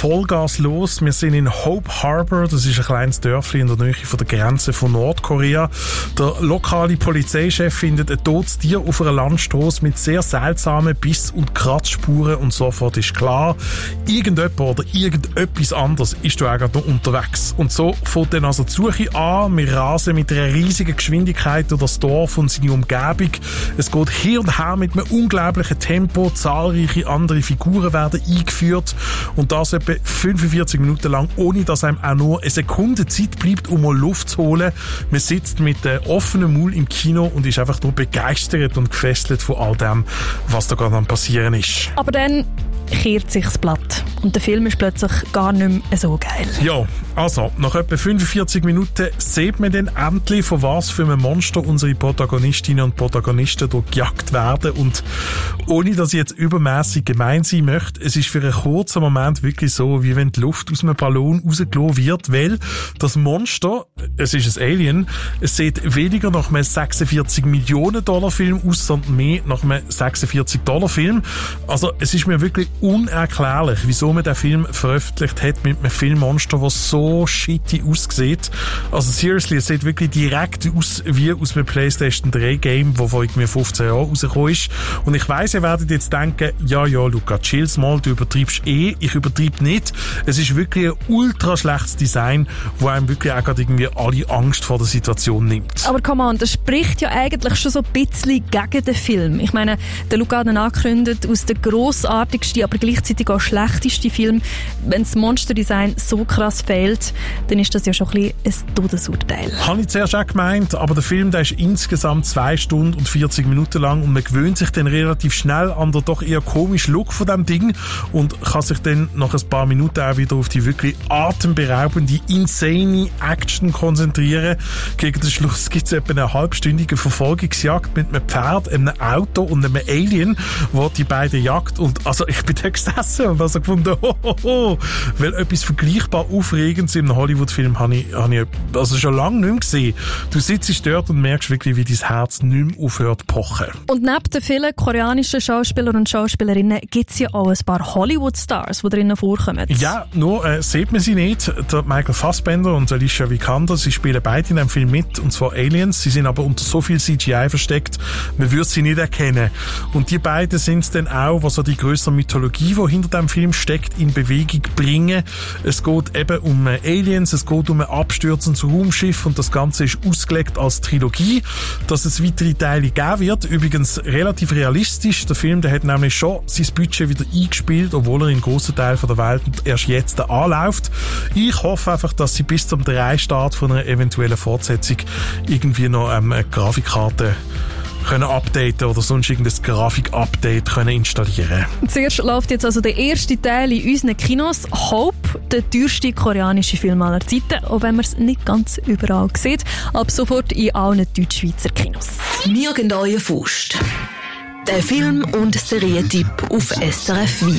Vollgas los. Wir sind in Hope Harbor, das ist ein kleines Dörfli in der Nähe von der Grenze von Nordkorea. Der lokale Polizeichef findet ein totes Tier auf einer Landstrasse mit sehr seltsamen Biss- und Kratzspuren und sofort ist klar, irgendjemand oder irgendetwas anderes ist da gerade noch unterwegs. Und so fängt dann also die Suche an. Wir rasen mit einer riesigen Geschwindigkeit durch das Dorf und seine Umgebung. Es geht hier und her mit einem unglaublichen Tempo. Zahlreiche andere Figuren werden eingeführt und das etwa 45 Minuten lang, ohne dass einem auch nur eine Sekunde Zeit bleibt, um mal Luft zu holen. Man sitzt mit offenem Maul im Kino und ist einfach nur begeistert und gefesselt von all dem, was da gerade am passieren ist. Aber dann kehrt sich das Blatt und der Film ist plötzlich gar nicht mehr so geil. Ja, also, nach etwa 45 Minuten sieht man dann endlich, von was für einem Monster unsere Protagonistinnen und Protagonisten hier gejagt werden und ohne, dass ich jetzt übermäßig gemein sein möchte, es ist für einen kurzen Moment wirklich so, wie wenn die Luft aus einem Ballon rausgelassen wird, weil das Monster, es ist ein Alien, es sieht weniger nach einem 46 Millionen $ Film aus, sondern mehr nach einem 46 $ Film. Also, es ist mir wirklich unerklärlich, wieso man den Film veröffentlicht hat mit einem Filmmonster, das so shitty aussieht. Also seriously, es sieht wirklich direkt aus wie aus einem PlayStation 3 Game, das vor irgendwie 15 Jahren rausgekommen ist. Und ich weiss, ihr werdet jetzt denken, ja, Luca, chill's mal, du übertreibst ich übertreibe nicht. Es ist wirklich ein ultra schlechtes Design, wo einem wirklich auch gerade irgendwie alle Angst vor der Situation nimmt. Aber come on, das spricht ja eigentlich schon so ein bisschen gegen den Film. Ich meine, der Luca hat ihn angekündigt, aus der grossartigsten, aber gleichzeitig auch schlechtesten Film. Wenn das Monsterdesign so krass fehlt, dann ist das ja schon ein bisschen ein Todesurteil. Habe ich zuerst auch gemeint, aber der Film, der ist insgesamt 2 Stunden und 40 Minuten lang und man gewöhnt sich dann relativ schnell an den doch eher komischen Look von dem Ding und kann sich dann nach ein paar Minuten auch wieder auf die wirklich atemberaubende, insane Action konzentrieren. Gegen den Schluss gibt es etwa eine halbstündige Verfolgungsjagd mit einem Pferd, einem Auto und einem Alien, wo die beiden jagt und also ich bin da gesessen und also gefunden, weil etwas vergleichbar Aufregendes in einem Hollywood-Film habe ich also schon lange nicht mehr gesehen. Du sitzt dort und merkst wirklich, wie dein Herz nicht mehr aufhört zu pochen. Und neben den vielen koreanischen Schauspielern und Schauspielerinnen gibt es ja auch ein paar Hollywood-Stars, die drinnen vorkommen. Ja, nur sieht man sie nicht. Der Michael Fassbender und Alicia Vikander, sie spielen beide in einem Film mit, und zwar Aliens. Sie sind aber unter so viel CGI versteckt, man würde sie nicht erkennen. Und die beiden sind es dann auch, was so die größere Mythologie, die hinter dem Film steckt, in Bewegung bringen. Es geht eben um Aliens, es geht um ein abstürzendes Raumschiff und das Ganze ist ausgelegt als Trilogie, dass es weitere Teile geben wird. Übrigens relativ realistisch. Der Film, der hat nämlich schon sein Budget wieder eingespielt, obwohl er in grossen Teilen der Welt erst jetzt anläuft. Ich hoffe einfach, dass sie bis zum 3-Start von einer eventuellen Fortsetzung irgendwie noch eine Grafikkarte können updaten oder sonst irgendein Grafik-Update können installieren. Zuerst läuft jetzt also der erste Teil in unseren Kinos. Hope, der teuerste koreanische Film aller Zeiten, auch wenn man es nicht ganz überall sieht. Ab sofort in allen Deutschschweizer Kinos. Nirgend euer Faust. Der Film- und Serientipp auf SRF Wien.